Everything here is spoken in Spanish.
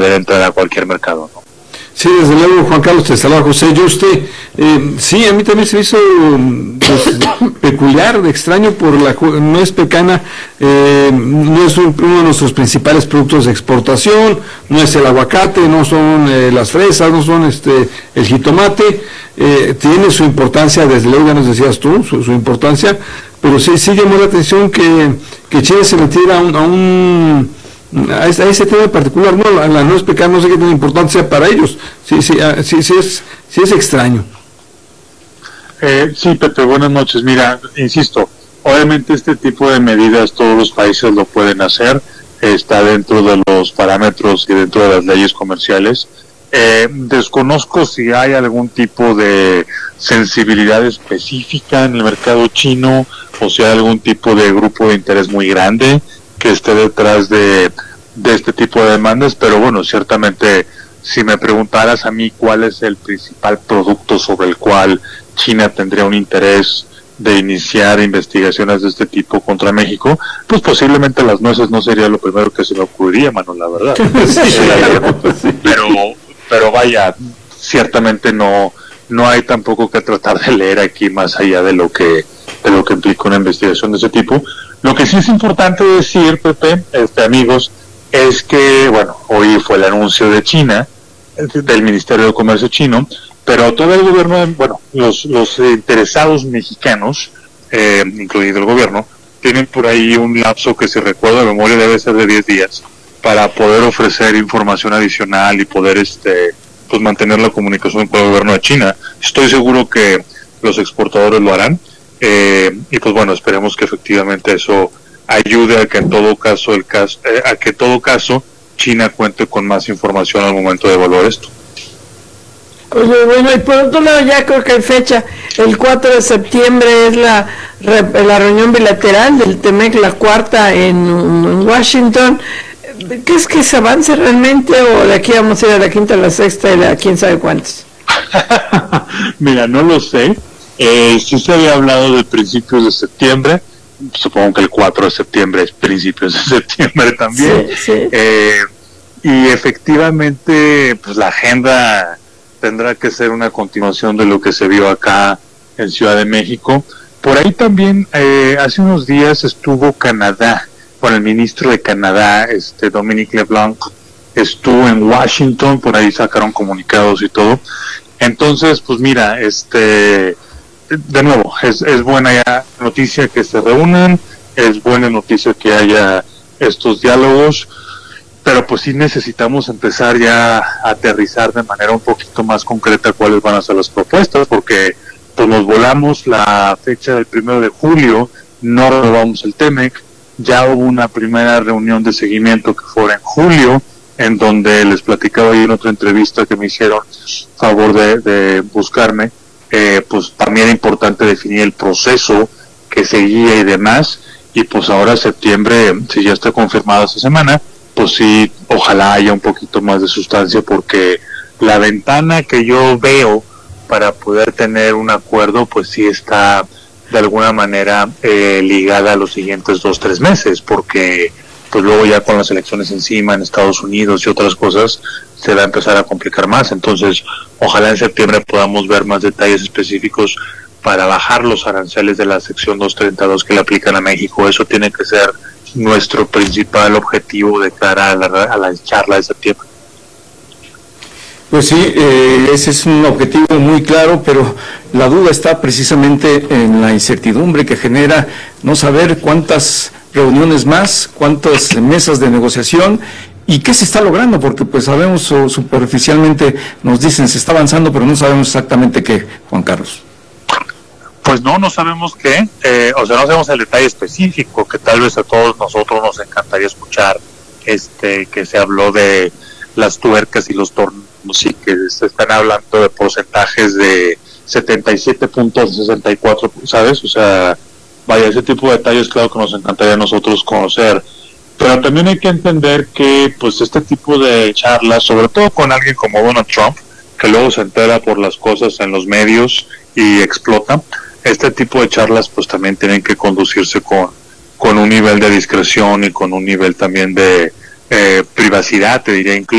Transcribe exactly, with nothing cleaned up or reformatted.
poder entrar a cualquier mercado, ¿no? Sí, desde luego, Juan Carlos, te saluda José. Yo usted, eh, sí, a mí también se me hizo pues, peculiar, extraño, por la no es pecana, eh, no es un, uno de nuestros principales productos de exportación, no es el aguacate, no son eh, las fresas, no son este el jitomate, eh, tiene su importancia, desde luego ya nos decías tú, su, su importancia, pero sí, sí llamó la atención que, que Chile se metiera a un... A un a ese, a ese tema en particular, no, la, la no es pecado, no sé qué tiene importancia para ellos, sí, sí, sí, sí es, sí es extraño. Eh, sí, Pepe, buenas noches. Mira, insisto, obviamente este tipo de medidas todos los países lo pueden hacer, está dentro de los parámetros y dentro de las leyes comerciales. Eh, desconozco si hay algún tipo de sensibilidad específica en el mercado chino o si hay algún tipo de grupo de interés muy grande que esté detrás de, de este tipo de demandas, pero bueno, ciertamente si me preguntaras a mí cuál es el principal producto sobre el cual China tendría un interés de iniciar investigaciones de este tipo contra México, pues posiblemente las nueces no sería lo primero que se me ocurriría, mano, la verdad. Sí, eh, pero, pero vaya, ciertamente no, no hay tampoco que tratar de leer aquí más allá de lo que, de lo que implica una investigación de ese tipo. Lo que sí es importante decir, Pepe, este, amigos, es que, bueno, hoy fue el anuncio de China, del Ministerio de Comercio chino, pero todo el gobierno, bueno, los, los interesados mexicanos, eh, incluido el gobierno, tienen por ahí un lapso que, si recuerdo de memoria, debe ser de diez días, para poder ofrecer información adicional y poder, este, pues mantener la comunicación con el gobierno de China. Estoy seguro que los exportadores lo harán. Eh, y pues bueno, esperemos que efectivamente eso ayude a que en todo caso el caso eh, a que en todo caso China cuente con más información al momento de evaluar esto. Oye, bueno, y por otro lado, ya creo que hay fecha, el cuatro de septiembre es la la reunión bilateral del TEMEC, la cuarta en, en Washington. ¿Qué es que se avance realmente, o de aquí vamos a ir a la quinta, a la sexta y la quién sabe cuántos? Mira, no lo sé. Eh, sí se había hablado de principios de septiembre, supongo que el cuatro de septiembre es principios de septiembre también. Sí, sí. Eh, y efectivamente, pues la agenda tendrá que ser una continuación de lo que se vio acá en Ciudad de México. Por ahí también, eh, hace unos días estuvo Canadá, con el ministro de Canadá, este Dominic LeBlanc, estuvo en Washington, por ahí sacaron comunicados y todo. Entonces, pues mira, este... de nuevo, es, es buena ya noticia que se reúnan, es buena noticia que haya estos diálogos, pero pues sí necesitamos empezar ya a aterrizar de manera un poquito más concreta cuáles van a ser las propuestas, porque pues nos volamos la fecha del primero de julio, no renovamos el TEMEC, ya hubo una primera reunión de seguimiento que fue en julio, en donde les platicaba ahí en otra entrevista que me hicieron favor de, de buscarme. Eh, pues también es importante definir el proceso que seguía y demás, y pues ahora septiembre, si ya está confirmado esta semana, pues sí, ojalá haya un poquito más de sustancia, porque la ventana que yo veo para poder tener un acuerdo, pues sí está de alguna manera eh, ligada a los siguientes dos, tres meses, porque pues luego ya con las elecciones encima en Estados Unidos y otras cosas, se va a empezar a complicar más. Entonces, ojalá en septiembre podamos ver más detalles específicos para bajar los aranceles de la sección doscientos treinta y dos que le aplican a México. Eso tiene que ser nuestro principal objetivo de cara a la, a la charla de septiembre. Pues sí, eh, ese es un objetivo muy claro, pero la duda está precisamente en la incertidumbre que genera no saber cuántas reuniones más, cuántas mesas de negociación y qué se está logrando, porque pues sabemos o superficialmente nos dicen se está avanzando, pero no sabemos exactamente qué, Juan Carlos. Pues no, no sabemos qué, eh, o sea, no sabemos el detalle específico, que tal vez a todos nosotros nos encantaría escuchar, este, que se habló de las tuercas y los tornos, y que se están hablando de porcentajes de setenta y siete punto sesenta y cuatro, ¿sabes? O sea, vaya, ese tipo de detalles claro que nos encantaría a nosotros conocer, pero también hay que entender que pues este tipo de charlas, sobre todo con alguien como Donald Trump, que luego se entera por las cosas en los medios y explota, este tipo de charlas pues también tienen que conducirse con, con un nivel de discreción y con un nivel también de eh, privacidad, te diría incluso.